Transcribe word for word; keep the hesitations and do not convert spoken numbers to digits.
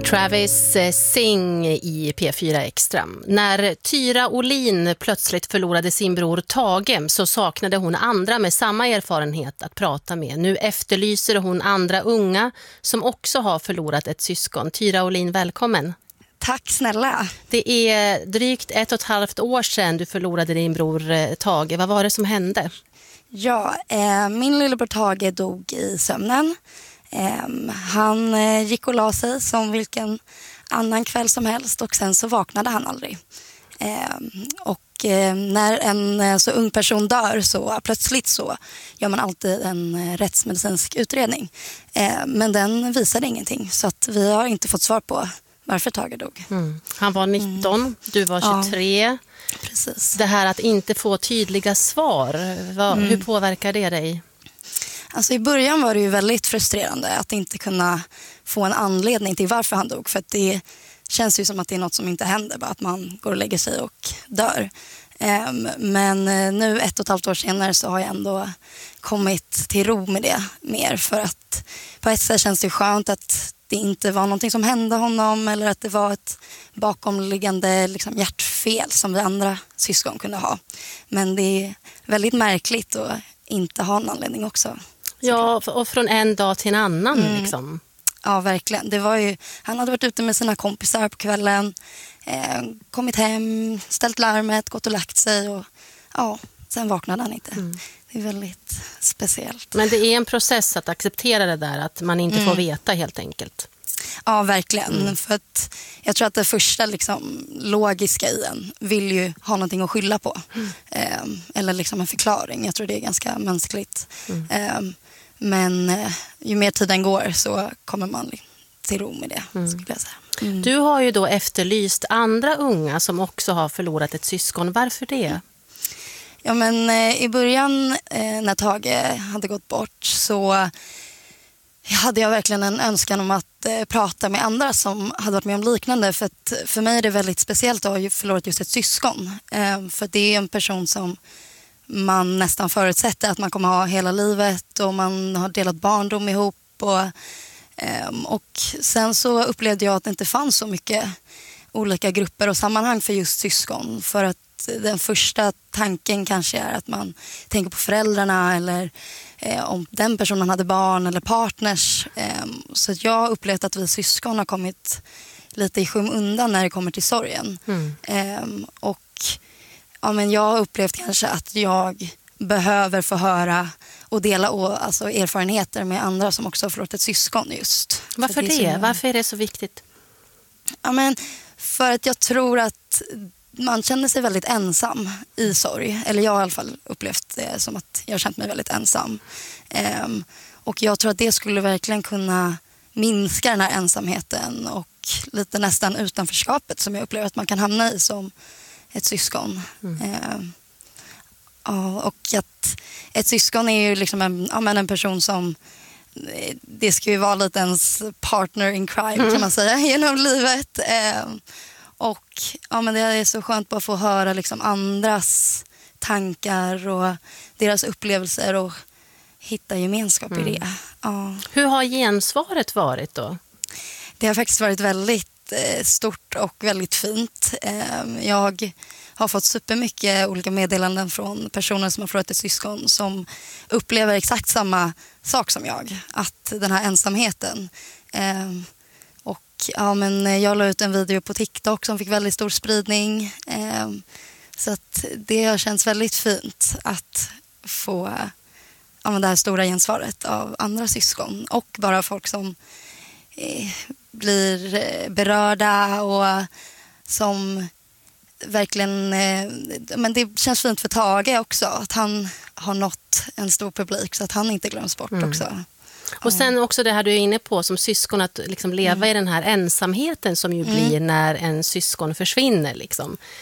Travis Sing i P fyra Extra. När Tyra Olin plötsligt förlorade sin bror Tage så saknade hon andra med samma erfarenhet att prata med. Nu efterlyser hon andra unga som också har förlorat ett syskon. Tyra Olin, välkommen. Tack snälla. Det är drygt ett och ett halvt år sedan du förlorade din bror Tage. Vad var det som hände? Ja, eh, min lillebror Tage dog i sömnen. Eh, han eh, gick och la sig som vilken annan kväll som helst och sen så vaknade han aldrig. Eh, och eh, när en eh, så ung person dör så plötsligt så gör man alltid en eh, rättsmedicinsk utredning. Eh, men den visade ingenting så att vi har inte fått svar på varför Tage dog. Mm. Han var nitton, mm. du var tjugotre. Ja, precis. Det här att inte få tydliga svar, vad, mm. hur påverkar det dig? Alltså i början var det ju väldigt frustrerande att inte kunna få en anledning till varför han dog. För att det känns ju som att det är något som inte händer, bara att man går och lägger sig och dör. Men nu ett och ett halvt år senare så har jag ändå kommit till ro med det mer. För att på ett sätt känns det skönt att det inte var någonting som hände honom eller att det var ett bakomliggande liksom, hjärtfel som vi andra syskon kunde ha. Men det är väldigt märkligt att inte ha en anledning också. Ja, och från en dag till en annan mm. liksom. Ja, verkligen. Det var ju, han hade varit ute med sina kompisar på kvällen, eh, kommit hem, ställt larmet, gått och lagt sig och ja, sen vaknade han inte. Mm. Det är väldigt speciellt. Men det är en process att acceptera det där, att man inte mm. får veta helt enkelt. Ja, verkligen. Mm. För att jag tror att det första liksom, logiska i en vill ju ha någonting att skylla på. Mm. Eh, eller liksom en förklaring. Jag tror det är ganska mänskligt. Mm. Eh, men eh, ju mer tiden går så kommer man till ro med det, mm. skulle jag säga. Mm. Du har ju då efterlyst andra unga som också har förlorat ett syskon. Varför det? Mm. Ja, men eh, i början eh, när Tage hade gått bort så hade jag verkligen en önskan om att eh, prata med andra som hade varit med om liknande. För att för mig är det väldigt speciellt att ha förlorat just ett syskon. Eh, för det är en person som man nästan förutsätter att man kommer ha hela livet och man har delat barndom ihop. Och, eh, och sen så upplevde jag att det inte fanns så mycket olika grupper och sammanhang för just syskon. För att den första tanken kanske är att man tänker på föräldrarna eller eh, om den personen hade barn eller partners. Eh, så jag har upplevt att vi syskon har kommit lite i skymundan när det kommer till sorgen. Mm. Eh, och ja, men jag har upplevt kanske att jag behöver få höra och dela och, alltså, erfarenheter med andra som också har förlorat ett syskon just. Varför det? det? Varför är det så viktigt? Ja, men för att jag tror att man känner sig väldigt ensam i sorg. Eller jag har i alla fall upplevt det som att jag har känt mig väldigt ensam. Um, och jag tror att det skulle verkligen kunna minska den här ensamheten och lite nästan utanförskapet som jag upplever att man kan hamna i som ett syskon. Mm. Um, ja, och att ett syskon är ju liksom en, ja, men en person som det ska ju vara lite ens partner in crime mm. kan man säga genom livet. Um, Och ja, men det är så skönt bara att få höra liksom andras tankar och deras upplevelser och hitta gemenskap mm. i det. Ja. Hur har gensvaret varit då? Det har faktiskt varit väldigt eh, stort och väldigt fint. Eh, jag har fått supermycket olika meddelanden från personer som har förlorat ett syskon som upplever exakt samma sak som jag. Att den här ensamheten... Eh, Ja, men jag la ut en video på TikTok som fick väldigt stor spridning. Eh, så att det har känts väldigt fint att få ja, men det här stora gensvaret av andra syskon. Och bara folk som eh, blir berörda och som verkligen... Eh, men det känns fint för Tage också. Att han har nått en stor publik så att han inte glöms bort mm. också. Och sen också det här du är inne på som syskon, att liksom leva mm. i den här ensamheten som ju mm. blir när en syskon försvinner. Liksom.